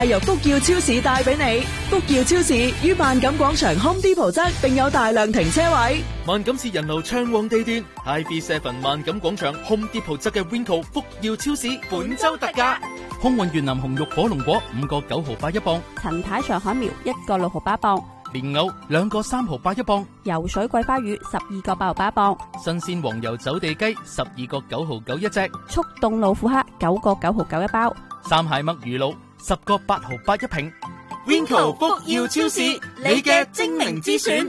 由福耀超市帶俾你。福耀超市於萬錦廣場 Home Depot 側，並有大量停車位。 萬錦市人流暢旺地段 ，IV7 萬錦廣場 Home Depot 側嘅 Winco 福耀超市本周特價， 空運越南紅肉火龍果5個9毫8一磅， 陳太上海苗1個6毫8磅， 蓮藕2個3毫8一磅， 游水桂花魚12個8毫8一磅， 新鮮黃油走地雞12個9毫9一隻， 速凍老虎蝦9個9毫9一包， 三蟹麥魚露10個8毫8一瓶。 Winco 福耀超市，你嘅精明之選。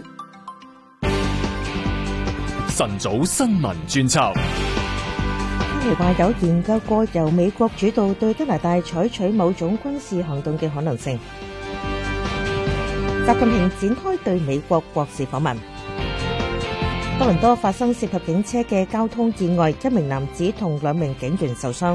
晨早新聞專輯。 卡尼話有研究過由美國主導對加拿大採取某種軍事行動嘅可能性。習近平展開對美國國事訪問。多倫多發生涉及警車嘅交通意外，一名男子同2名警員受傷。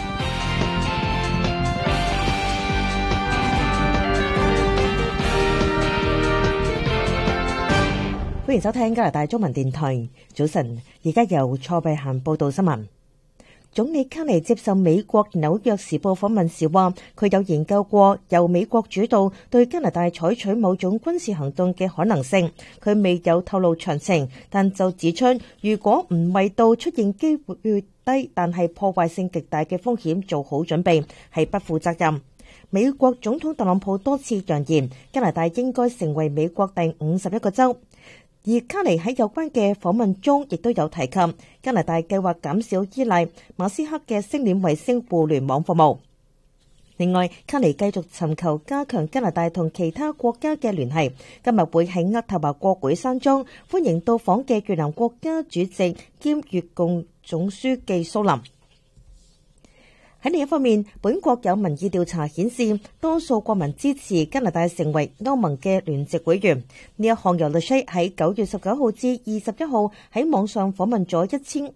歡迎收聽加拿大中文電台。早晨，而家由蔡慧嫻報道新聞。總理卡尼接受美國紐約時報訪問時話，佢有研究過由美國主導對加拿大採取某種軍事行動嘅可能性。佢未有透露詳情，但就指出，如果唔為到出現機會越低但係破壞性極大嘅風險做好準備，係不負責任。美國總統特朗普多次揚言，加拿大應該成為美國第51個州。而卡尼喺有關嘅訪問中，亦都有提及加拿大計劃減少依賴馬斯克嘅星鏈衛星互聯網服務。另外，卡尼繼續尋求加強加拿大同其他國家嘅聯繫。今日會喺渥太華國會山莊歡迎到訪嘅越南國家主席兼越共總書記蘇林。喺另一方面，本國有民意調查顯示，多數國民支持加拿大成為歐盟嘅聯席會員。呢一項由 Leger 喺9月19號至21號喺網上訪問咗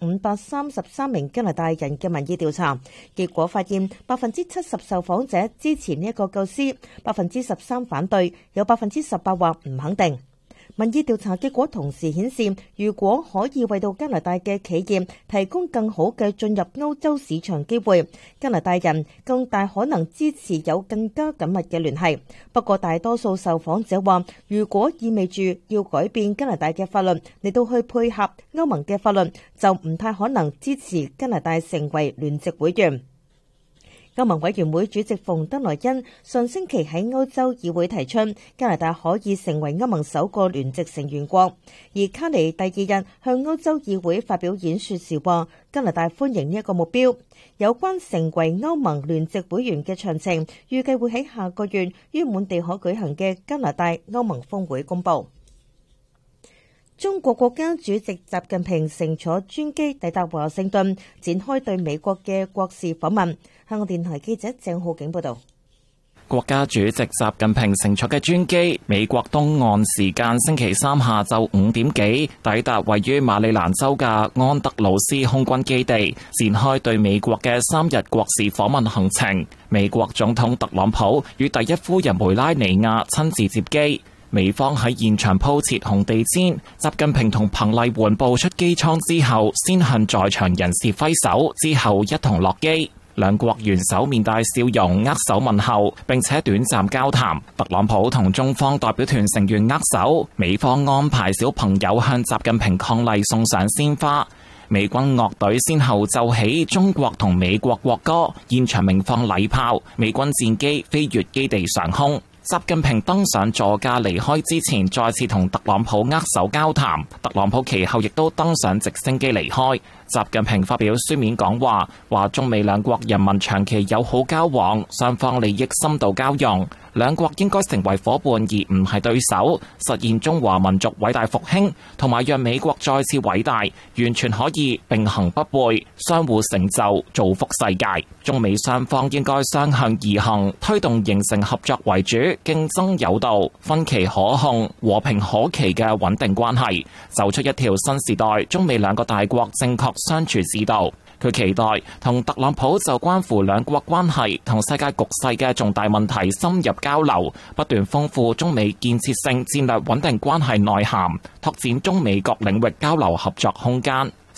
1533名加拿大人嘅民意調查，結果發現70%受訪者支持呢一個構思，13%反對，有18%話唔肯定。民意調查結果同時顯示，如果可以為到加拿大嘅企業提供更好嘅進入歐洲市場機會，加拿大人更大可能支持有更加緊密嘅聯繫。不過大多數受訪者話，如果意味住要改變加拿大嘅法律嚟到去配合歐盟嘅法律，就唔太可能支持加拿大成為聯席會員。歐盟委員會主席馮德萊恩上星期喺歐洲議會提出，加拿大可以成為歐盟首個聯席成員國。而卡尼第2日向歐洲議會發表演說時話，加拿大歡迎呢一個目標。有關成為歐盟聯席會員嘅詳情，預計會喺下個月於滿地可舉行嘅加拿大歐盟峰會公佈。中國國家主席習近平乘坐專機抵達華盛頓，展開對美國嘅國事訪問。香港電台記者鄭浩景報道。 國家主席習近平乘坐嘅專機，美國東岸時間星期三下晝5點幾抵達位於馬里蘭州嘅安德魯斯空軍基地，展開對美國嘅3日國事訪問行程。美國總統特朗普與第一夫人梅拉尼亞親自接機。美方喺現場鋪設紅地毯，習近平同彭麗媛步出機艙之後，先向在場人士揮手，之後一同落機。兩國元首面帶笑容握手問候，並且短暫交談。特朗普同中方代表團成員握手，美方安排小朋友向習近平伉儷送上鮮花。美軍樂隊先後奏起中國同美國國歌，現場鳴放禮炮，美軍戰機飛越基地上空。習近平登上座駕離開之前，再次同特朗普握手交談。特朗普其後亦都登上直升機離開。習近平發表書面講話，話中美兩國人民長期友好交往，雙方利益深度交融，兩國應該成為夥伴而唔係對手，實現中華民族偉大復興，同埋讓美國再次偉大，完全可以並行不悖，相互成就，造福世界。中美雙方應該雙向而行，推動形成合作為主、競爭有道、分歧可控、和平可期嘅穩定關係，走出一條新時代中美兩個大國正確相處之道。佢期待同特朗普就關乎兩國關係同世界局勢嘅重大問題深入交流，不斷豐富中美建設性戰略穩定關係內涵，拓展中美各領域交流合作空間。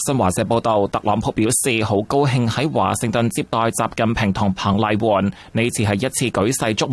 新華社報道，特朗普表示好高興喺華盛頓接待習近平同彭麗媛，呢次係一次舉世矚